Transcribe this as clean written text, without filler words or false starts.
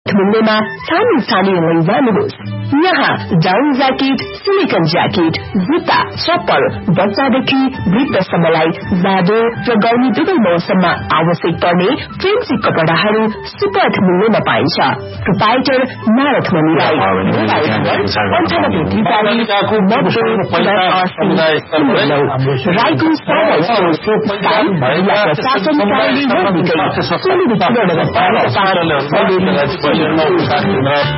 मूल्यमा छानी लैजानुहोस्। यहाँ डाउन ज्याकेट, सिलिकन ज्याकेट, जुत्ता, चप्पल, बच्चादेखि वृद्धसम्मलाई जाडो र गर्मी दुवै मौसममा आवश्यक पर्ने फेन्सी कपडाहरू सुपथ मूल्यमा पाइन्छ। प्रोपाइटर नारद मणिराई, राईको प्रशासन कार्यालय